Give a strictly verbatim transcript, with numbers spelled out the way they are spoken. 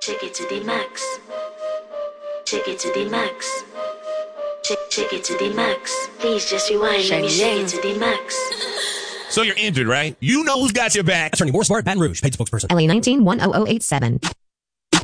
Take it to the max. Take it to the max. Take, take it to the max. Please just rewind. Let me shake it to the max. So you're injured, right? You know who's got your back. Attorney Moore Smart, Baton Rouge. Paid spokesperson. L A nineteen one oh oh eight seven.